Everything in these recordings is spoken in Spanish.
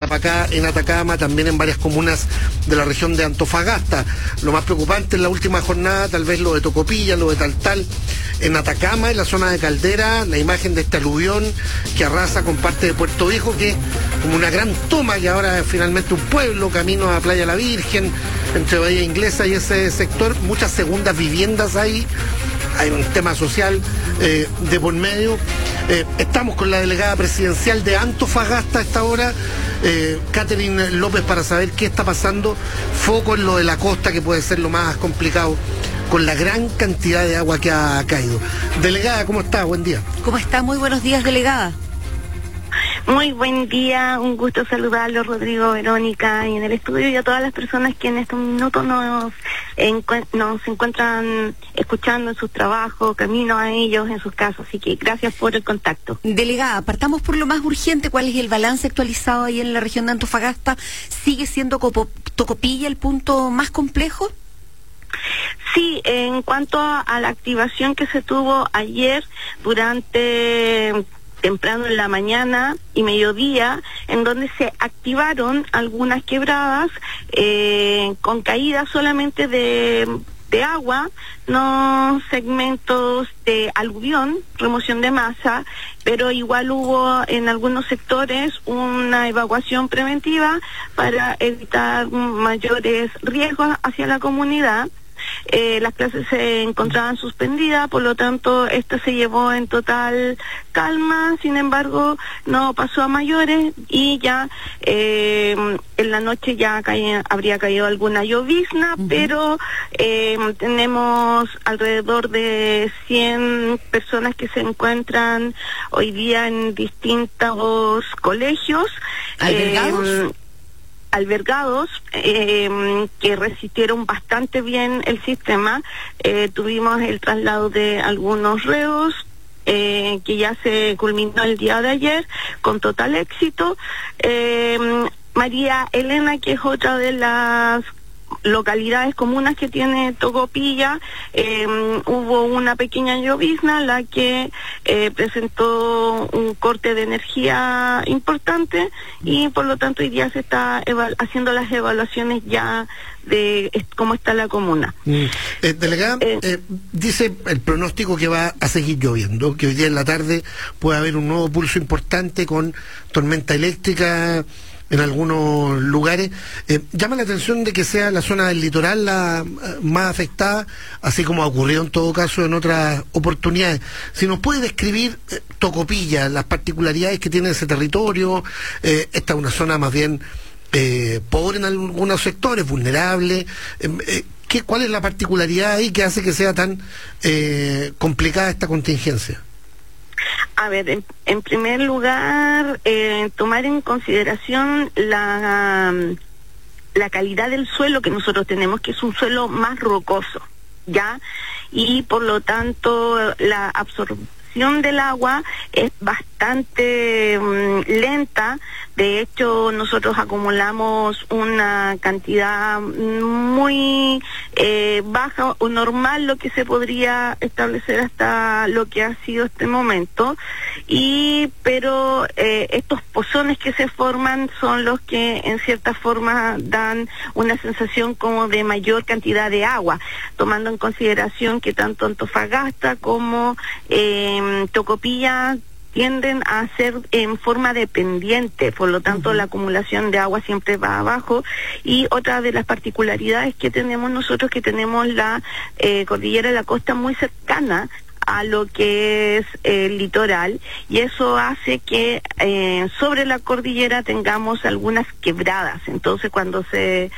Tarapacá, en Atacama, también en varias comunas de la región de Antofagasta. Lo más preocupante en la última jornada, tal vez lo de Tocopilla, lo de Taltal. En Atacama, en la zona de Caldera, la imagen de este aluvión que arrasa con parte de Puerto Viejo, que es como una gran toma, y ahora es finalmente un pueblo, camino a Playa La Virgen, entre Bahía Inglesa y ese sector, muchas segundas viviendas ahí. Hay un tema social de por medio. Estamos con la delegada presidencial de Antofagasta a esta hora, Catherine López, para saber qué está pasando. Foco en lo de la costa, que puede ser lo más complicado, con la gran cantidad de agua que ha caído. Delegada, ¿cómo está? Buen día. ¿Cómo está? Muy buenos días, delegada. Muy buen día, un gusto saludarlos, Rodrigo, Verónica, y en el estudio, y a todas las personas que en estos minutos nos encuentran escuchando en sus trabajos, camino a ellos en sus casas, así que gracias por el contacto. Delegada, partamos por lo más urgente. ¿Cuál es el balance actualizado ahí en la región de Antofagasta? ¿Sigue siendo Tocopilla el punto más complejo? Sí, en cuanto a la activación que se tuvo ayer durante temprano en la mañana y mediodía, en donde se activaron algunas quebradas con caída solamente de agua, no segmentos de aluvión, remoción de masa, pero igual hubo en algunos sectores una evacuación preventiva para evitar mayores riesgos hacia la comunidad. Las clases se encontraban suspendidas, por lo tanto esta se llevó en total calma. Sin embargo, no pasó a mayores, y ya en la noche ya habría caído alguna llovizna, pero tenemos alrededor de 100 personas que se encuentran hoy día en distintos colegios albergados, que resistieron bastante bien el sistema. Tuvimos el traslado de algunos reos, que ya se culminó el día de ayer con total éxito. María Elena, que es otra de las localidades comunas que tiene Tocopilla, hubo una pequeña llovizna, la que presentó un corte de energía importante, y por lo tanto hoy día se está haciendo las evaluaciones ya de cómo está la comuna. Delegada, dice el pronóstico que va a seguir lloviendo, que hoy día en la tarde puede haber un nuevo pulso importante con tormenta eléctrica en algunos lugares. Llama la atención de que sea la zona del litoral la más afectada, así como ha ocurrido en todo caso en otras oportunidades. Si nos puede describir Tocopilla, las particularidades que tiene ese territorio. Esta es una zona más bien pobre en algunos sectores, vulnerable. ¿Cuál es la particularidad ahí que hace que sea tan complicada esta contingencia? A ver, en primer lugar, tomar en consideración la calidad del suelo que nosotros tenemos, que es un suelo más rocoso, ¿ya? Y por lo tanto, la absorción del agua es bastante lenta. De hecho, nosotros acumulamos una cantidad muy baja o normal, lo que se podría establecer hasta lo que ha sido este momento. Pero estos pozones que se forman son los que en cierta forma dan una sensación como de mayor cantidad de agua, tomando en consideración que tanto Antofagasta como Tocopilla tienden a ser en forma dependiente, por lo tanto la acumulación de agua siempre va abajo. Y otra de las particularidades que tenemos nosotros, que tenemos la cordillera de la costa muy cercana a lo que es el litoral, y eso hace que sobre la cordillera tengamos algunas quebradas. Entonces cuando se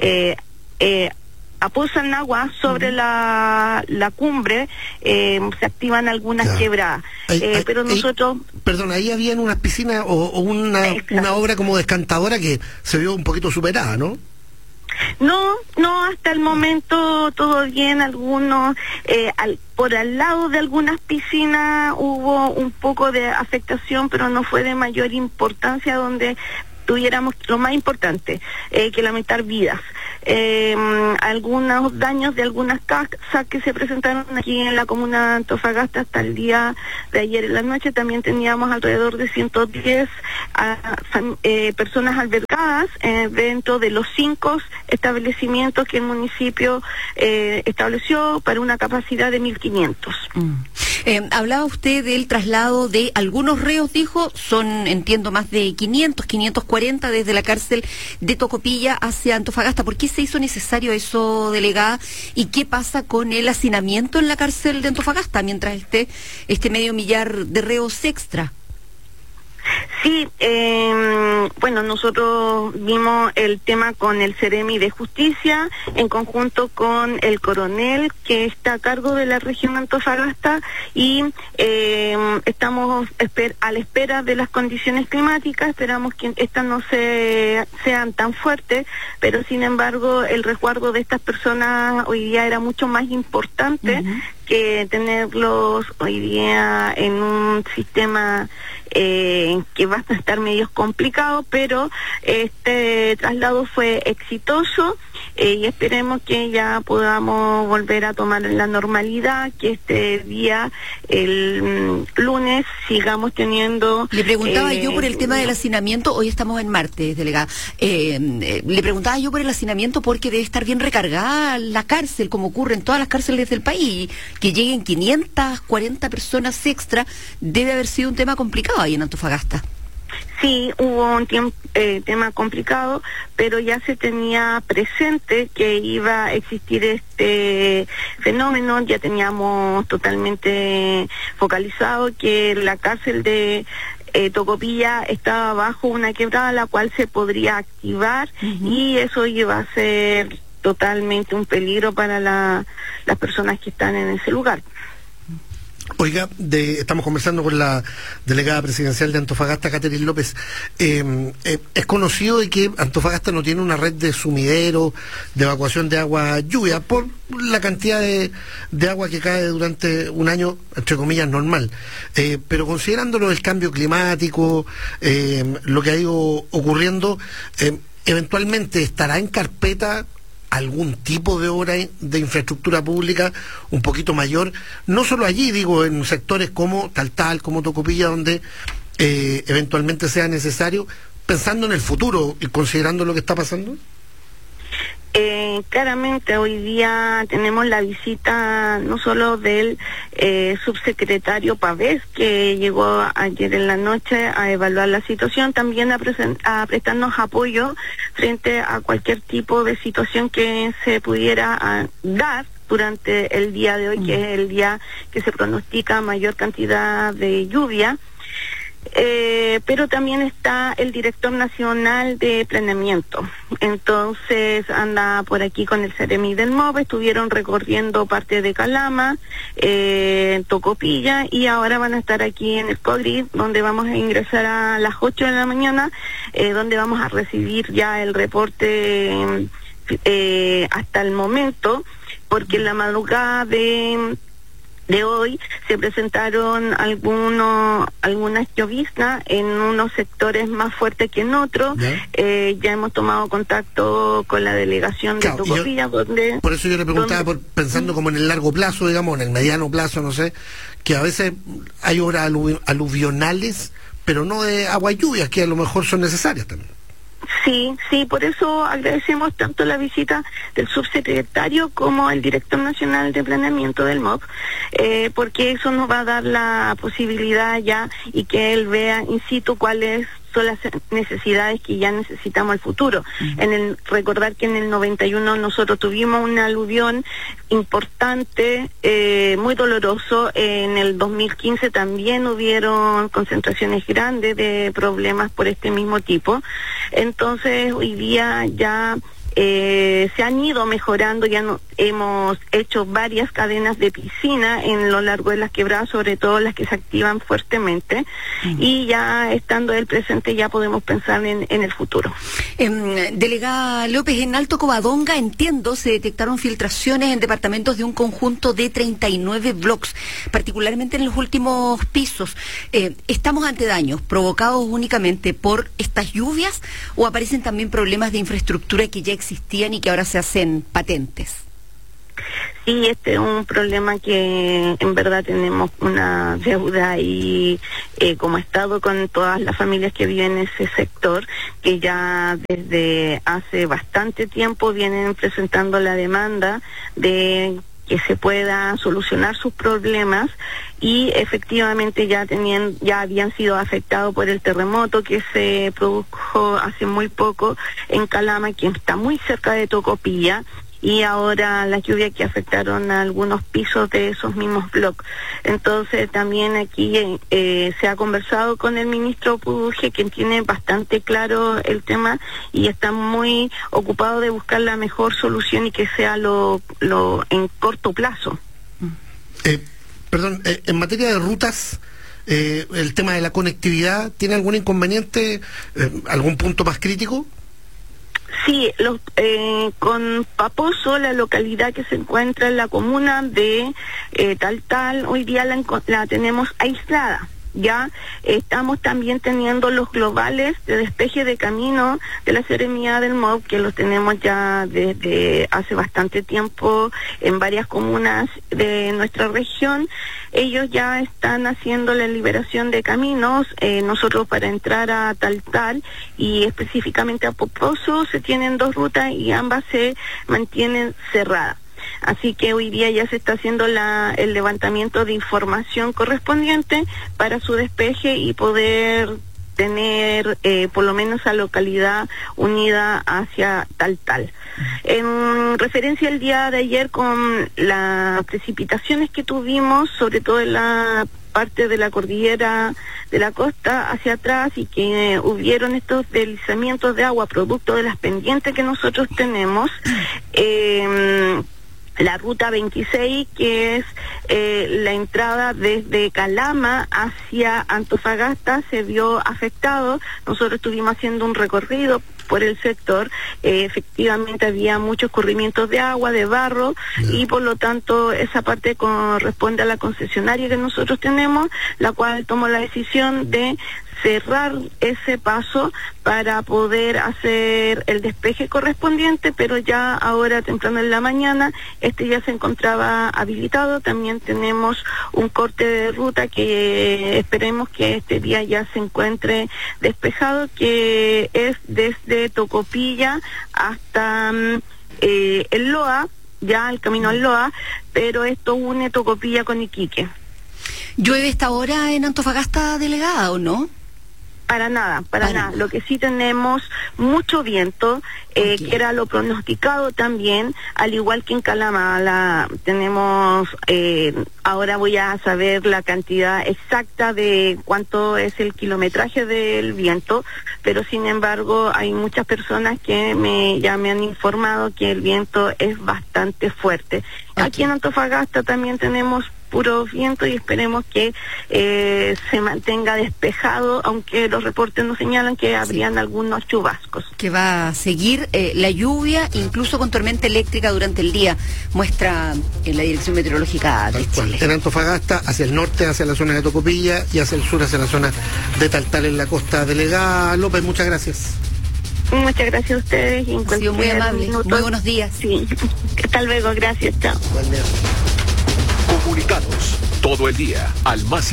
aposan agua sobre la cumbre, se activan algunas quebradas. Pero nosotros... Perdón, ahí habían unas piscinas o una obra como descantadora que se vio un poquito superada, ¿no? No, hasta el momento todo bien. Algunos, por al lado de algunas piscinas hubo un poco de afectación, pero no fue de mayor importancia, donde tuviéramos lo más importante, que lamentar vidas. algunos daños de algunas casas que se presentaron aquí en la comuna de Antofagasta hasta el día de ayer en la noche. También teníamos alrededor de 110 personas albergadas dentro de los 5 establecimientos que el municipio estableció para una capacidad de 1.500. Hablaba usted del traslado de algunos reos, dijo, son, entiendo, más de 540 desde la cárcel de Tocopilla hacia Antofagasta. ¿Por qué se hizo necesario eso, delegada? ¿Y qué pasa con el hacinamiento en la cárcel de Antofagasta mientras esté este medio millar de reos extra? Sí, bueno, nosotros vimos el tema con el Ceremi de Justicia, en conjunto con el coronel que está a cargo de la región Antofagasta, y estamos a la espera de las condiciones climáticas. Esperamos que estas no sean tan fuertes, pero sin embargo el resguardo de estas personas hoy día era mucho más importante que tenerlos hoy día en un sistema que va a estar medio complicado, pero este traslado fue exitoso y esperemos que ya podamos volver a tomar la normalidad, que este día, el lunes, sigamos teniendo... Le preguntaba yo por el tema del hacinamiento, hoy estamos en martes, delegada, le preguntaba yo por el hacinamiento porque debe estar bien recargada la cárcel, como ocurre en todas las cárceles del país, que lleguen 540 personas extra, debe haber sido un tema complicado ahí en Antofagasta. Sí, hubo un tema complicado, pero ya se tenía presente que iba a existir este fenómeno. Ya teníamos totalmente focalizado que la cárcel de Tocopilla estaba bajo una quebrada, la cual se podría activar, y eso iba a ser totalmente un peligro para las personas que están en ese lugar. Oiga, estamos conversando con la delegada presidencial de Antofagasta, Catherine López. Es conocido de que Antofagasta no tiene una red de sumidero, de evacuación de agua lluvia, por la cantidad de agua que cae durante un año, entre comillas, normal. Pero considerándolo el cambio climático, lo que ha ido ocurriendo, eventualmente estará en carpeta algún tipo de obra de infraestructura pública un poquito mayor, no solo allí, digo, en sectores como Taltal, como Tocopilla, donde eventualmente sea necesario, pensando en el futuro y considerando lo que está pasando. Claramente hoy día tenemos la visita no solo del subsecretario Pavés, que llegó ayer en la noche a evaluar la situación, también a prestarnos apoyo frente a cualquier tipo de situación que se pudiera dar durante el día de hoy, que es el día que se pronostica mayor cantidad de lluvia. Pero también está el director nacional de planeamiento, entonces anda por aquí con el Ceremi del MOB. Estuvieron recorriendo parte de Calama, Tocopilla, y ahora van a estar aquí en el CODRI, donde vamos a ingresar a las 8 de la mañana, donde vamos a recibir ya el reporte hasta el momento, porque en la madrugada de hoy se presentaron algunas lloviznas en unos sectores más fuertes que en otros. Ya hemos tomado contacto con la delegación de Tocopilla, donde... Por eso yo le preguntaba, pensando como en el largo plazo, digamos, en el mediano plazo, no sé, que a veces hay obras aluvionales, pero no de agua y lluvias, que a lo mejor son necesarias también. Sí, por eso agradecemos tanto la visita del subsecretario como el director nacional de planeamiento del MOB, porque eso nos va a dar la posibilidad ya, y que él vea in situ cuáles son las necesidades que ya necesitamos al futuro. Recordar que en el 91 nosotros tuvimos un aluvión importante, muy doloroso. En el 2015 también hubieron concentraciones grandes de problemas por este mismo tipo. Entonces hoy día ya se han ido mejorando, hemos hecho varias cadenas de piscina en lo largo de las quebradas, sobre todo las que se activan fuertemente, y ya estando el presente ya podemos pensar en el futuro. Delegada López, en Alto Covadonga, entiendo, se detectaron filtraciones en departamentos de un conjunto de 39 blocks, particularmente en los últimos pisos. ¿Estamos ante daños provocados únicamente por estas lluvias o aparecen también problemas de infraestructura que ya existen existían y que ahora se hacen patentes. Sí, este es un problema que en verdad tenemos una deuda y como Estado con todas las familias que viven en ese sector, que ya desde hace bastante tiempo vienen presentando la demanda de que se pueda solucionar sus problemas, y efectivamente ya habían sido afectados por el terremoto que se produjo hace muy poco en Calama, que está muy cerca de Tocopilla, y ahora las lluvias que afectaron a algunos pisos de esos mismos bloques. Entonces también aquí se ha conversado con el ministro Puduje, quien tiene bastante claro el tema y está muy ocupado de buscar la mejor solución y que sea lo en corto plazo. Perdón, en materia de rutas, el tema de la conectividad, ¿tiene algún inconveniente, algún punto más crítico? Sí, con Paposo, la localidad que se encuentra en la comuna de Taltal, hoy día la tenemos aislada. Ya estamos también teniendo los globales de despeje de camino de la Seremía del MOB, que los tenemos ya desde hace bastante tiempo en varias comunas de nuestra región. Ellos ya están haciendo la liberación de caminos. Nosotros, para entrar a Taltal y específicamente a Paposo, se tienen 2 rutas y ambas se mantienen cerradas. Así que hoy día ya se está haciendo el levantamiento de información correspondiente para su despeje y poder tener por lo menos a localidad unida hacia Taltal. En referencia al día de ayer, con las precipitaciones que tuvimos, sobre todo en la parte de la cordillera de la costa hacia atrás, y que hubieron estos deslizamientos de agua producto de las pendientes que nosotros tenemos, la ruta 26, que es la entrada desde Calama hacia Antofagasta, se vio afectado. Nosotros estuvimos haciendo un recorrido por el sector. Efectivamente había muchos corrimientos de agua, de barro, y por lo tanto esa parte corresponde a la concesionaria que nosotros tenemos, la cual tomó la decisión de cerrar ese paso para poder hacer el despeje correspondiente, pero ya ahora temprano en la mañana ya se encontraba habilitado. También tenemos un corte de ruta que esperemos que este día ya se encuentre despejado, que es desde Tocopilla hasta el Loa, ya el camino al Loa, pero esto une Tocopilla con Iquique. ¿Llueve esta hora en Antofagasta, delegada, o no? Para nada. Lo que sí tenemos mucho viento, que era lo pronosticado también, al igual que en Calama. Tenemos, ahora voy a saber la cantidad exacta de cuánto es el kilometraje del viento, pero sin embargo hay muchas personas que ya me han informado que el viento es bastante fuerte. Aquí en Antofagasta también tenemos puro viento y esperemos que se mantenga despejado, aunque los reportes nos señalan que habrían algunos chubascos. Que va a seguir la lluvia, incluso con tormenta eléctrica durante el día, muestra en la Dirección Meteorológica de Chile. En Antofagasta, hacia el norte, hacia la zona de Tocopilla, y hacia el sur, hacia la zona de Taltal, en la costa. Delegada López, muchas gracias. Muchas gracias a ustedes. Ha sido muy amable. Muy buenos días. Sí. Hasta luego. Gracias. Chao. Buen día. Comunicados todo el día al más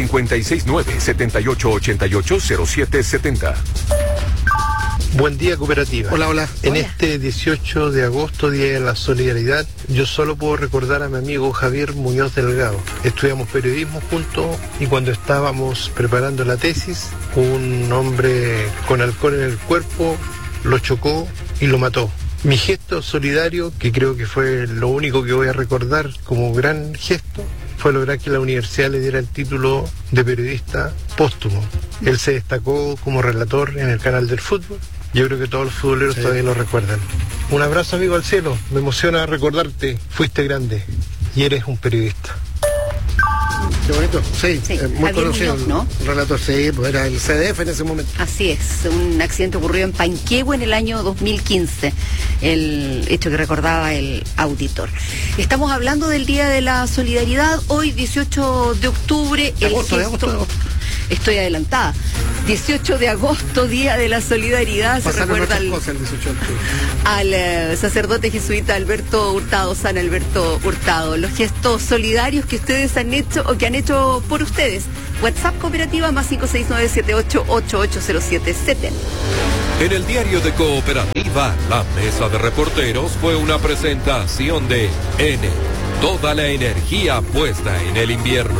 569-7888-0770. Buen día, cooperativa. Hola. En este 18 de agosto, Día de la Solidaridad, yo solo puedo recordar a mi amigo Javier Muñoz Delgado. Estudiamos periodismo juntos y cuando estábamos preparando la tesis, un hombre con alcohol en el cuerpo lo chocó y lo mató. Mi gesto solidario, que creo que fue lo único que voy a recordar como gran gesto, fue lograr que la universidad le diera el título de periodista póstumo. Él se destacó como relator en el canal del fútbol. Yo creo que todos los futboleros todavía lo recuerdan. Un abrazo, amigo, al cielo. Me emociona recordarte. Fuiste grande y eres un periodista. Qué bonito, sí, muy Javier conocido, Muñoz, ¿no? El relator, sí, pues era el CDF en ese momento. Así es, un accidente ocurrió en Panquehue en el año 2015, el hecho que recordaba el auditor. Estamos hablando del Día de la Solidaridad, hoy 18 de octubre. De agosto. Estoy adelantada. 18 de agosto, Día de la Solidaridad. Se Pasaron recuerda otras cosas el 18 de octubre. al sacerdote jesuita Alberto Hurtado, San Alberto Hurtado. Los gestos solidarios que ustedes han hecho o que han hecho por ustedes. WhatsApp Cooperativa más 569-78880770. En el diario de Cooperativa, la mesa de reporteros fue una presentación de N. Toda la energía puesta en el invierno.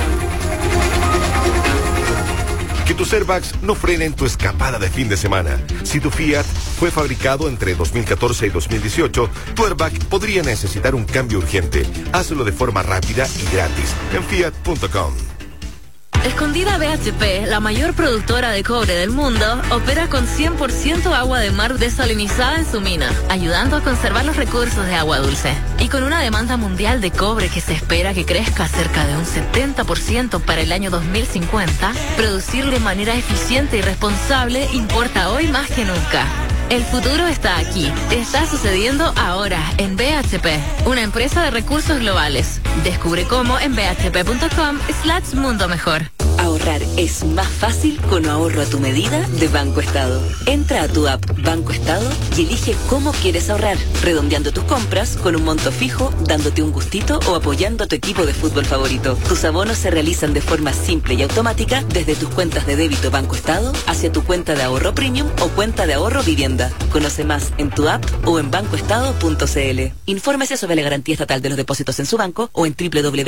Que tus airbags no frenen tu escapada de fin de semana. Si tu Fiat fue fabricado entre 2014 y 2018, tu airbag podría necesitar un cambio urgente. Hazlo de forma rápida y gratis en fiat.com. Escondida BHP, la mayor productora de cobre del mundo, opera con 100% agua de mar desalinizada en su mina, ayudando a conservar los recursos de agua dulce. Y con una demanda mundial de cobre que se espera que crezca cerca de un 70% para el año 2050, producirlo de manera eficiente y responsable importa hoy más que nunca. El futuro está aquí. Está sucediendo ahora en BHP, una empresa de recursos globales. Descubre cómo en bhp.com/mundo mejor. Ahorrar es más fácil con ahorro a tu medida de Banco Estado. Entra a tu app Banco Estado y elige cómo quieres ahorrar, redondeando tus compras con un monto fijo, dándote un gustito o apoyando a tu equipo de fútbol favorito. Tus abonos se realizan de forma simple y automática desde tus cuentas de débito Banco Estado hacia tu cuenta de ahorro premium o cuenta de ahorro vivienda. Conoce más en tu app o en bancoestado.cl. Infórmese sobre la garantía estatal de los depósitos en su banco o en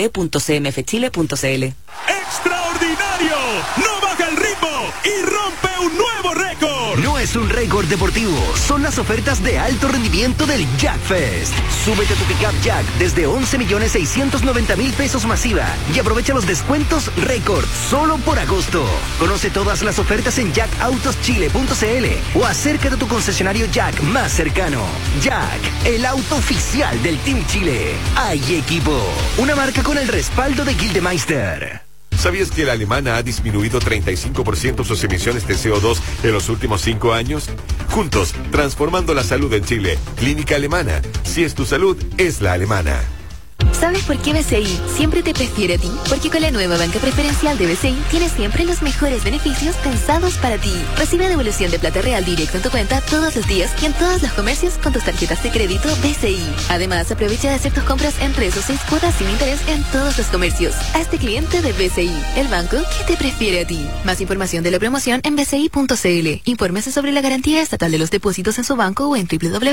www.cmfchile.cl. ¡Extraordinario! ¡No baja el ritmo y rompe un nuevo récord! No es un récord deportivo, son las ofertas de alto rendimiento del Jack Fest. Súbete a tu pickup Jack desde 11.690.000 pesos masiva y aprovecha los descuentos récord solo por agosto. Conoce todas las ofertas en jackautoschile.cl o acércate a tu concesionario Jack más cercano. Jack, el auto oficial del Team Chile. Hay equipo, una marca con el respaldo de Gildemeister. ¿Sabías que la alemana ha disminuido 35% sus emisiones de CO2 en los últimos 5 años? Juntos, transformando la salud en Chile. Clínica Alemana. Si es tu salud, es la alemana. ¿Sabes por qué BCI siempre te prefiere a ti? Porque con la nueva banca preferencial de BCI tienes siempre los mejores beneficios pensados para ti. Recibe devolución de plata real directo en tu cuenta todos los días y en todos los comercios con tus tarjetas de crédito BCI. Además, aprovecha de hacer tus compras en 3 o 6 cuotas sin interés en todos los comercios. Hazte cliente de BCI, el banco que te prefiere a ti. Más información de la promoción en bci.cl. Infórmese sobre la garantía estatal de los depósitos en su banco o en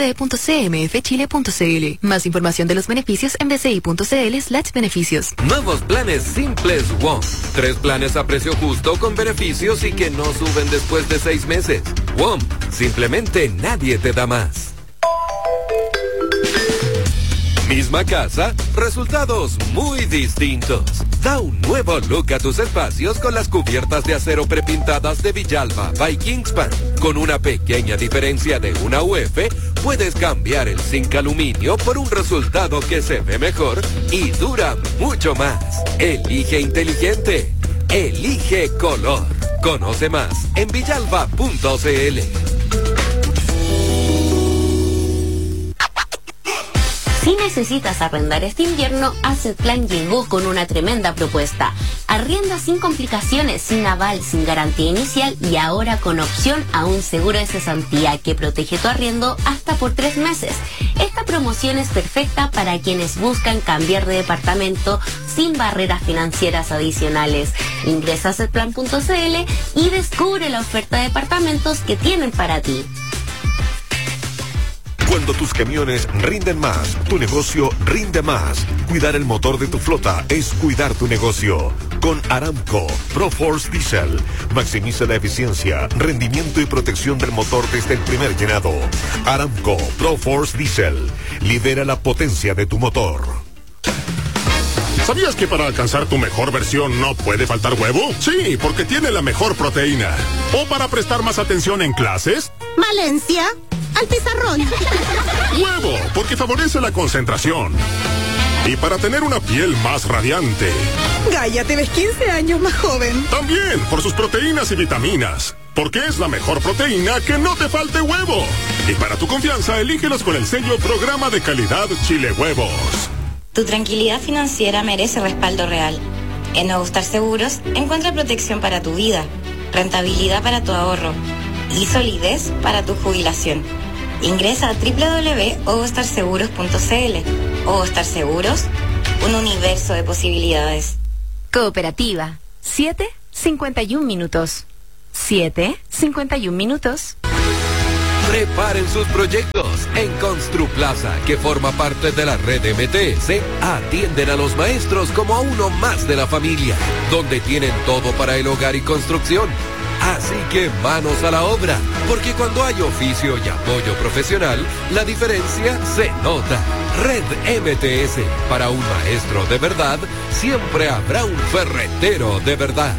www.cmfchile.cl. Más información de los beneficios en bci.cl/beneficios. Nuevos planes simples WOM. 3 planes a precio justo con beneficios y que no suben después de 6 meses. WOM, simplemente nadie te da más. Misma casa, resultados muy distintos. Da un nuevo look a tus espacios con las cubiertas de acero prepintadas de Villalba by Kingspan. Con una pequeña diferencia de una UF, puedes cambiar el zinc aluminio por un resultado que se ve mejor y dura mucho más. Elige inteligente. Elige color. Conoce más en villalba.cl. Si necesitas arrendar este invierno, Asset Plan llegó con una tremenda propuesta. Arrienda sin complicaciones, sin aval, sin garantía inicial y ahora con opción a un seguro de cesantía que protege tu arriendo hasta por 3 meses. Esta promoción es perfecta para quienes buscan cambiar de departamento sin barreras financieras adicionales. Ingresa a assetplan.cl y descubre la oferta de departamentos que tienen para ti. Cuando tus camiones rinden más, tu negocio rinde más. Cuidar el motor de tu flota es cuidar tu negocio. Con Aramco ProForce Diesel, maximiza la eficiencia, rendimiento y protección del motor desde el primer llenado. Aramco ProForce Diesel, lidera la potencia de tu motor. ¿Sabías que para alcanzar tu mejor versión no puede faltar huevo? Sí, porque tiene la mejor proteína. ¿O para prestar más atención en clases? Valencia, al pizarrón. Huevo, porque favorece la concentración. Y para tener una piel más radiante. Gaia, te ves 15 años más joven. También por sus proteínas y vitaminas. Porque es la mejor proteína que no te falte huevo. Y para tu confianza, elígelos con el sello Programa de Calidad Chile Huevos. Tu tranquilidad financiera merece respaldo real. En Nuevo Star Seguros, encuentra protección para tu vida. rentabilidad para tu ahorro y solidez para tu jubilación. Ingresa a www.ogostarseguros.cl. Ogostar Seguros, un universo de posibilidades. Cooperativa. 7:51 minutos. 7:51 minutos. Preparen sus proyectos. En Construplaza, que forma parte de la red MTS, atienden a los maestros como a uno más de la familia, donde tienen todo para el hogar y construcción. Así que manos a la obra, porque cuando hay oficio y apoyo profesional, la diferencia se nota. Red MTS, para un maestro de verdad, siempre habrá un ferretero de verdad.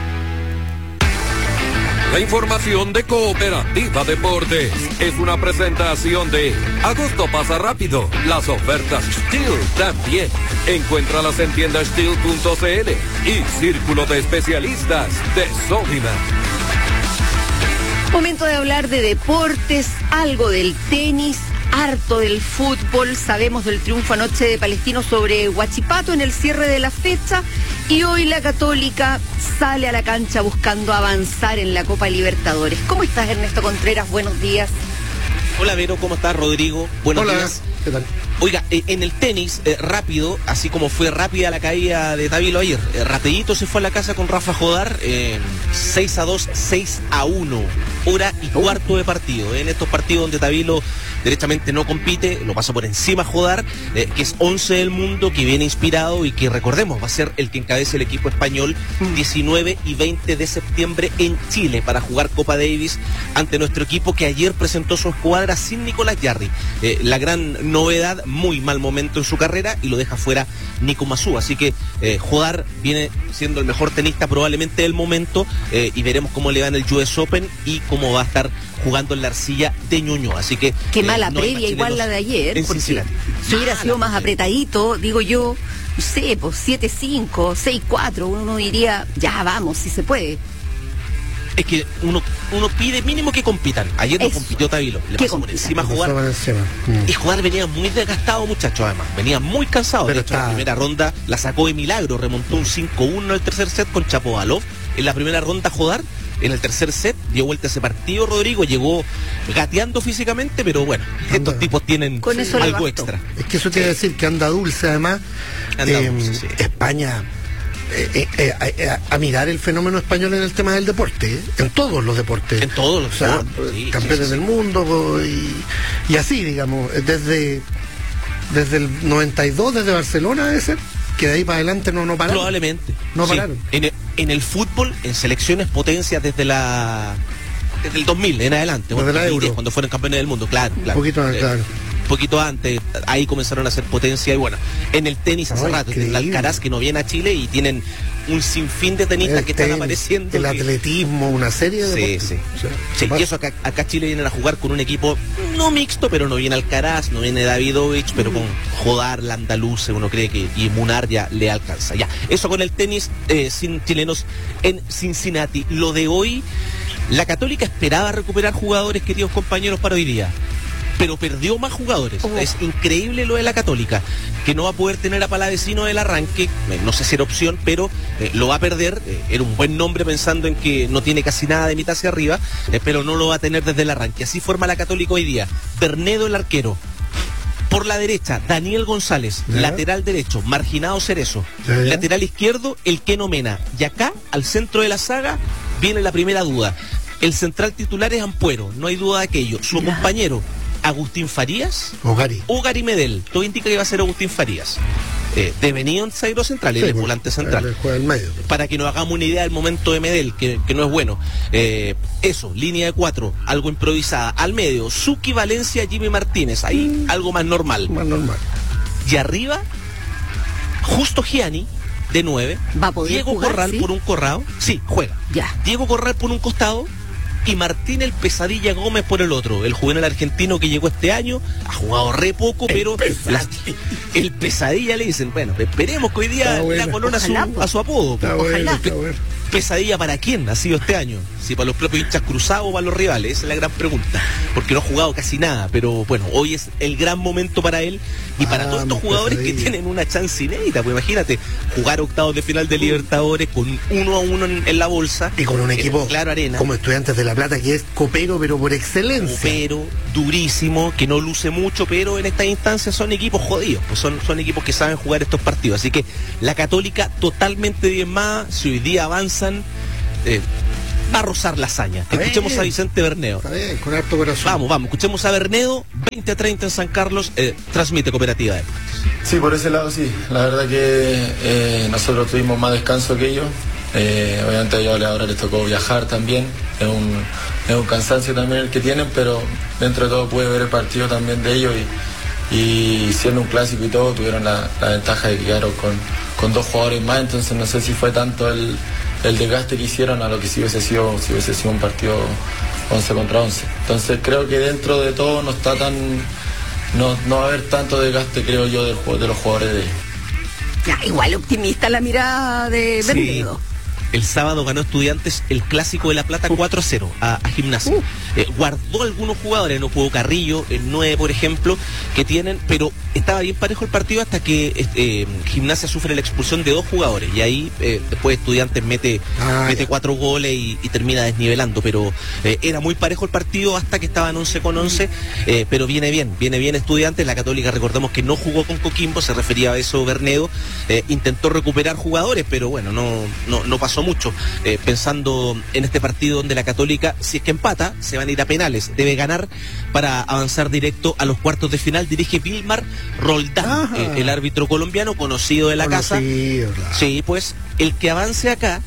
La información de Cooperativa Deportes es una presentación de Agosto pasa rápido, las ofertas Steel también. Encuéntralas en tiendasteel.cl y Círculo de Especialistas de Sodimac. Momento de hablar de deportes, algo del tenis, harto del fútbol. Sabemos del triunfo anoche de Palestino sobre Huachipato en el cierre de la fecha, y hoy la Católica sale a la cancha buscando avanzar en la Copa Libertadores. ¿Cómo estás, Ernesto Contreras? Buenos días. Hola, Vero, ¿cómo estás? Rodrigo, buenos días. ¿Qué tal? Oiga, en el tenis, rápido, así como fue rápida la caída de Tavilo ayer, Rapidito se fue a la casa con Rafa Jodar, 6-2, 6-1, hora y cuarto de partido. En estos partidos donde Tavilo derechamente no compite, lo pasa por encima Jodar, que es 11 del mundo, que viene inspirado y que, recordemos, va a ser el que encabece el equipo español 19 y 20 de septiembre en Chile para jugar Copa Davis ante nuestro equipo, que ayer presentó su escuadra sin Nicolás Jarry. La gran novedad, muy mal momento en su carrera, y lo deja fuera Nico Massú. Así que Jodar viene siendo el mejor tenista probablemente del momento, y veremos cómo le va en el US Open y cómo va a estar jugando en la arcilla de Ñuñoa. Así que qué mala previa, igual la de ayer, porque si hubiera sido más apretadito, digo yo, no sé, pues 7-5, 6-4, uno diría, ya vamos, si se puede. Es que uno pide mínimo que compitan. Ayer no compitió Tavilo, le pasó por encima a Jodar. Y Jodar venía muy desgastado, muchachos, además. Venía muy cansado. Pero de hecho, la primera ronda la sacó de milagro. Remontó un 5-1 en el tercer set con Chapovalov. En la primera ronda, Jodar, en el tercer set, dio vuelta ese partido, Rodrigo. Llegó gateando físicamente, pero bueno, estos tipos tienen algo extra. Es que eso quiere decir que anda dulce, además. Anda dulce, sí. España... a mirar el fenómeno español en el tema del deporte, en todos los deportes. En todos los deportes. Sí, campeones del mundo y así, digamos, desde el 92, desde Barcelona, debe ser, que de ahí para adelante no pararon. Probablemente. No pararon. En el fútbol, en selecciones potencias desde el 2000 en adelante, desde la Euro, cuando fueron campeones del mundo, claro. Un poquito claro. Poquito antes, ahí comenzaron a hacer potencia. Y bueno, en el tenis hace rato, el Alcaraz, que no viene a Chile, y tienen un sinfín de tenistas que están apareciendo. El atletismo, una serie de sí. Y eso acá Chile vienen a jugar con un equipo no mixto, pero no viene Alcaraz, no viene Davidovich, pero con Jodar, Landaluz, uno cree que y Munar ya le alcanza. Ya, eso con el tenis, sin chilenos en Cincinnati. Lo de hoy, la Católica esperaba recuperar jugadores, queridos compañeros, para hoy día, pero perdió más jugadores. Es increíble lo de la Católica, que no va a poder tener a Palavecino del arranque. No sé si era opción, pero lo va a perder. Era un buen nombre, pensando en que no tiene casi nada de mitad hacia arriba, pero no lo va a tener desde el arranque. Así forma la Católica hoy día: Bernedo, el arquero; por la derecha, Daniel González, lateral derecho, Marginado Cerezo; lateral izquierdo, el Keno Mena. Y acá, al centro de la saga, viene la primera duda. El central titular es Ampuero, no hay duda de aquello. Su compañero, Agustín Farías o Gary Medel. Todo indica que va a ser Agustín Farías. Devenido en zaguero central, y el volante central. Para que nos hagamos una idea del momento de Medel, que no es bueno. Eso, línea de 4, algo improvisada. Al medio, Suki, Valencia, Jimmy Martínez. Ahí algo más normal. Y arriba, Justo Gianni, de 9. Diego Corral, ¿sí?, por un corrado. Sí, juega. Ya. Diego Corral por un costado, y Martín el Pesadilla Gómez por el otro, el juvenil argentino que llegó este año, ha jugado re poco, pero el Pesadilla le dicen. Bueno, esperemos que hoy día la corona a su apodo. Ojalá. Pesadilla para quién ha sido este año. si para los propios hinchas cruzados o para los rivales, esa es la gran pregunta, porque no ha jugado casi nada, pero bueno, hoy es el gran momento para él y para todos estos jugadores que tienen una chance inédita, pues imagínate, jugar octavos de final de Libertadores con 1-1 en la bolsa. Y con un equipo Claro Arena, como Estudiantes de La Plata, que es copero, pero por excelencia. Copero, durísimo, que no luce mucho, pero en estas instancias son equipos jodidos, pues son equipos que saben jugar estos partidos. Así que la Católica totalmente diezmada, si hoy día avanzan, va a rozar la hazaña. Escuchemos a Vicente Bernedo. Está bien, con harto corazón. Vamos, escuchemos a Bernedo, 20-30 en San Carlos, transmite Cooperativa de Deportes. Sí, por ese lado sí. La verdad que nosotros tuvimos más descanso que ellos. Obviamente a ellos ahora les tocó viajar también. Es un cansancio también el que tienen, pero dentro de todo pude ver el partido también de ellos y siendo un clásico y todo, tuvieron la ventaja de que quedaron con 2 jugadores más, entonces no sé si fue tanto el desgaste que hicieron a lo que si hubiese sido un partido 11 contra 11. Entonces creo que dentro de todo no está tan... No va a haber tanto desgaste, creo yo, de los jugadores de ellos. Ya, igual optimista la mirada de Bernedo. Sí. El sábado ganó Estudiantes el Clásico de La Plata 4-0 a Gimnasia. Guardó algunos jugadores, no jugó Carrillo, el 9 por ejemplo, que tienen, pero estaba bien parejo el partido hasta que Gimnasia sufre la expulsión de 2 jugadores y ahí después Estudiantes mete 4 goles y termina desnivelando, pero era muy parejo el partido hasta que estaban 11 con 11, pero viene bien Estudiantes. La Católica, recordemos que no jugó con Coquimbo, se refería a eso Bernedo, intentó recuperar jugadores, pero bueno, no pasó mucho, pensando en este partido donde la Católica, si es que empata, se van a ir a penales, debe ganar para avanzar directo a los cuartos de final. Dirige Vilmar Roldán, el árbitro colombiano conocido de la casa. Claro. Sí, pues el que avance acá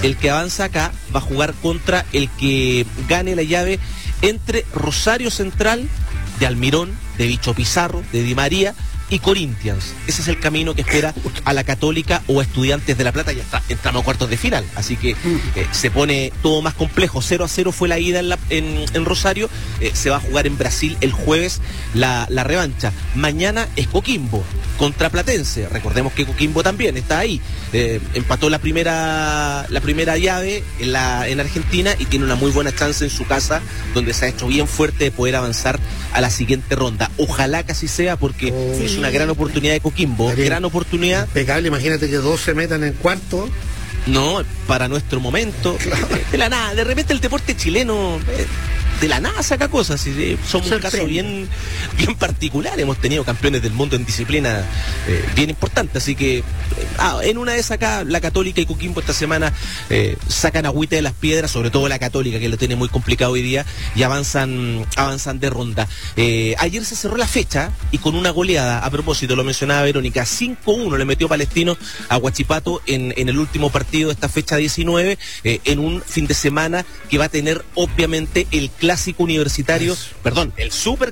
va a jugar contra el que gane la llave entre Rosario Central, de Almirón, de Bicho Pizarro, de Di María y Corinthians. Ese es el camino que espera a la Católica o a Estudiantes de La Plata. Ya está, entramos a cuartos de final, así que se pone todo más complejo. 0-0 fue la ida en Rosario, se va a jugar en Brasil el jueves la revancha. Mañana es Coquimbo contra Platense, recordemos que Coquimbo también está ahí, empató la primera llave en Argentina y tiene una muy buena chance en su casa, donde se ha hecho bien fuerte de poder avanzar a la siguiente ronda. Ojalá que así sea, porque es una gran oportunidad de Coquimbo, gran oportunidad. Impecable, imagínate que 2 se metan en cuarto. No, para nuestro momento, claro. De la nada, de repente el deporte chileno de la nada saca cosas, y somos un caso bien particular. Hemos tenido campeones del mundo en disciplina bien importantes, así que en una de esas acá la Católica y Coquimbo esta semana sacan agüita de las piedras, sobre todo la Católica, que lo tiene muy complicado hoy día, y avanzan de ronda. Ayer se cerró la fecha y con una goleada, a propósito, lo mencionaba Verónica, 5-1 le metió Palestino a Huachipato en el último partido de esta fecha 19, en un fin de semana que va a tener obviamente el clásico universitario, perdón, el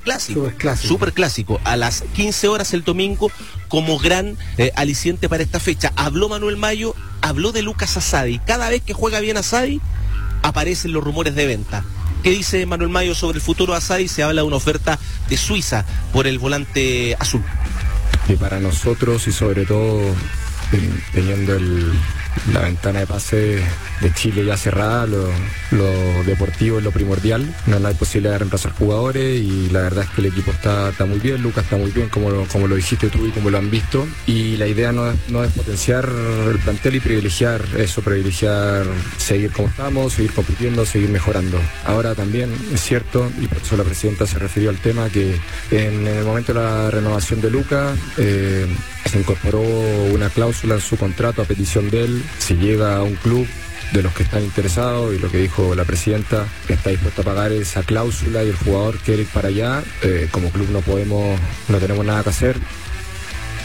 superclásico a las 15 horas el domingo, como gran aliciente para esta fecha. Habló Manuel Mayo, habló de Lucas Asadi. Cada vez que juega bien Asadi aparecen los rumores de venta. ¿Qué dice Manuel Mayo sobre el futuro de Asadi? Se habla de una oferta de Suiza por el volante azul. Y para nosotros, y sobre todo teniendo la ventana de pase de Chile ya cerrada, lo deportivo es lo primordial. No hay posibilidad de reemplazar jugadores y la verdad es que el equipo está muy bien, Lucas está muy bien, como lo dijiste tú y como lo han visto, y la idea no es potenciar el plantel y privilegiar seguir como estamos, seguir compitiendo, seguir mejorando. Ahora también es cierto, y por eso la presidenta se refirió al tema, que en el momento de la renovación de Lucas se incorporó una cláusula en su contrato a petición de él. Si llega a un club de los que están interesados, y lo que dijo la presidenta, que está dispuesta a pagar esa cláusula y el jugador quiere ir para allá, como club no tenemos nada que hacer.